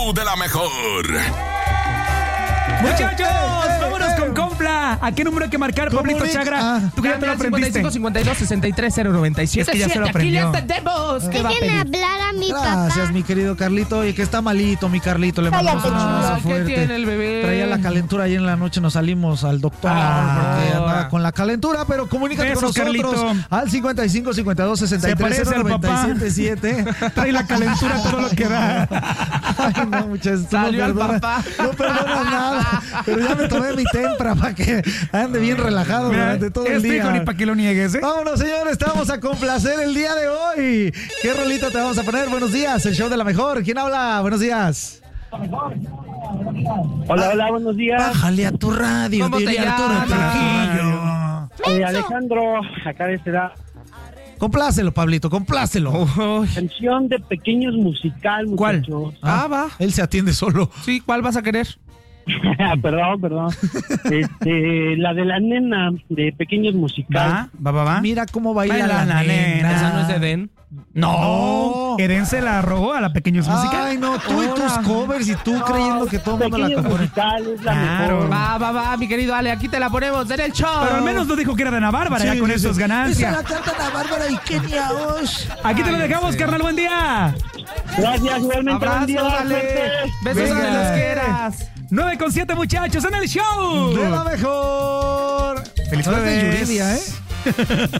De la mejor. Muchachos, vámonos con Compla. ¿A qué número hay que marcar, Pablito Chagra? Tú que ya te lo aprendiste. 5552-630997. Es que ya se lo aprendió. Aquí ya entendemos. ¿Qué va a Déjenme pedir? hablar a mi papá. Gracias, mi querido Carlito. Oye, que está malito, mi Carlito. Le mandamos un abrazo ¿Qué fuerte. tiene el bebé? Traía la calentura ayer en la noche. Nos salimos al doctor porque andaba con la calentura. Pero comunícate con Besos, nosotros Carlito. al 55 52 63 Se parece al papá. 977. Trae la calentura todo lo que da. Ay, no, muchachos. tú Salió al no perdonas- papá. No perdonas nada. Pero ya me tomé mi tempra para que ande bien relajado Mira, durante todo el es día. fijo, ni para que lo niegues, ¿eh? Vámonos, señores, te vamos a complacer el día de hoy. ¿Qué rolita te vamos a poner? Buenos días, el show de la mejor. ¿Quién habla? Buenos días. Hola, buenos días. Bájale a tu radio, ¿Cómo te diría Arturo llamas? Trujillo. Alejandro, acá de Ciudad. Complácelo, Pablito, complácelo. Canción de Pequeños Musical, ¿Cuál? muchachos. Va. Él se atiende solo. Sí, ¿cuál vas a querer? Perdón. La de la nena de Pequeños Musical. Va. Mira cómo baila Baila la la nena. nena. Esa no es de Den. No. Eren se la robó a la Pequeños Musical. Ay, no, tú y tus covers y tú creyendo que todo el mundo la Pequeños compone. Musical es la Claro. mejor. Va, mi querido Ale, aquí te la ponemos en el show. Pero al menos no dijo que era de Ana Bárbara, ya Sí, con sí, eso es sí. ganancia. Esa la cantan a Bárbara y Kenia Osh. Aquí te lo dejamos, carnal, buen día. Gracias, igualmente. buen día, Abrazo, Ale. suerte. Besos Venga. donde los quieras. 9:07, muchachos, en el show. De la mejor. Feliz No es de jueves. Yuridia, ¿eh?